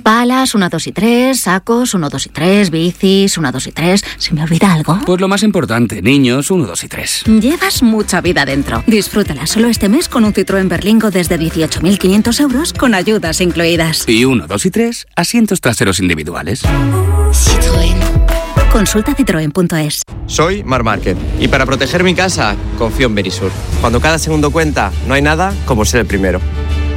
Palas, 1, 2 y 3, sacos, 1, 2 y 3, bicis, 1, 2 y 3. ¿Se me olvida algo? Pues lo más importante, niños, 1, 2 y 3. Llevas mucha vida dentro. Disfrútala solo este mes con un Citroën Berlingo desde 18.500 euros con ayudas incluidas. Y 1, 2 y 3, asientos traseros individuales. Citroën. Consulta citroen.es. Soy Marc Márquez y para proteger mi casa confío en Berisur. Cuando cada segundo cuenta, no hay nada como ser el primero.